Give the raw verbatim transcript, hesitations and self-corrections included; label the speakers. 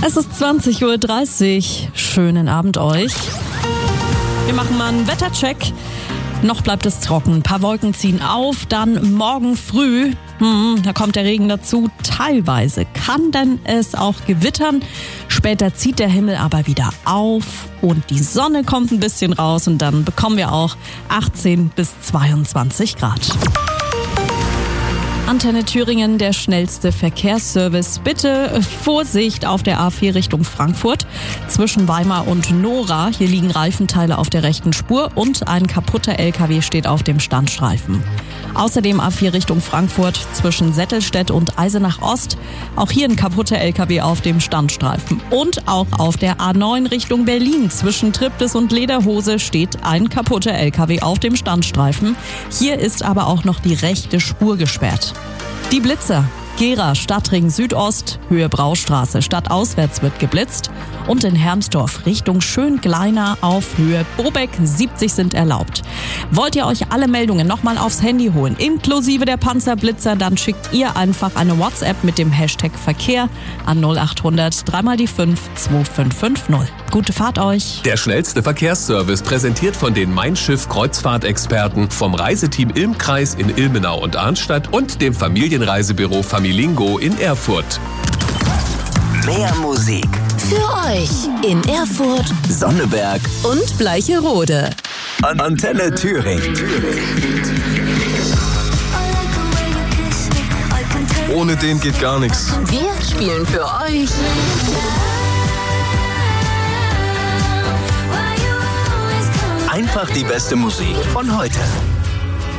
Speaker 1: Es ist zwanzig Uhr dreißig. Schönen Abend euch. Wir machen mal einen Wettercheck. Noch bleibt es trocken. Ein paar Wolken ziehen auf. Dann morgen früh, hm, da kommt der Regen dazu. Teilweise kann dann es auch gewittern. Später zieht der Himmel aber wieder auf und die Sonne kommt ein bisschen raus. Und dann bekommen wir auch achtzehn bis zweiundzwanzig Grad. Antenne Thüringen, der schnellste Verkehrsservice. Bitte Vorsicht auf der A vier Richtung Frankfurt. Zwischen Weimar und Nora. Hier liegen Reifenteile auf der rechten Spur und ein kaputter L K W steht auf dem Standstreifen. Außerdem A vier Richtung Frankfurt zwischen Settelstedt und Eisenach Ost. Auch hier ein kaputter L K W auf dem Standstreifen. Und auch auf der A neun Richtung Berlin zwischen Triptis und Lederhose steht ein kaputter L K W auf dem Standstreifen. Hier ist aber auch noch die rechte Spur gesperrt. Die Blitzer. Gera, Stadtring Südost, Höhe Braustraße. Stadtauswärts wird geblitzt. Und in Hermsdorf Richtung Schöngleiner auf Höhe Bobeck siebzig sind erlaubt. Wollt ihr euch alle Meldungen nochmal aufs Handy holen, inklusive der Panzerblitzer, dann schickt ihr einfach eine WhatsApp mit dem Hashtag Verkehr an null acht hundert drei mal die fünf zwei fünf fünf null. Gute Fahrt euch.
Speaker 2: Der schnellste Verkehrsservice präsentiert von den Mein Schiff Kreuzfahrtexperten vom Reiseteam Ilmkreis in Ilmenau und Arnstadt und dem Familienreisebüro Familingo in Erfurt.
Speaker 3: Mehr Musik
Speaker 4: für euch in Erfurt,
Speaker 3: Sonneberg
Speaker 4: und Bleicherode.
Speaker 3: An Antenne Thüringen.
Speaker 5: Ohne den geht gar nichts.
Speaker 4: Wir spielen für euch
Speaker 3: Einfach die beste Musik von heute.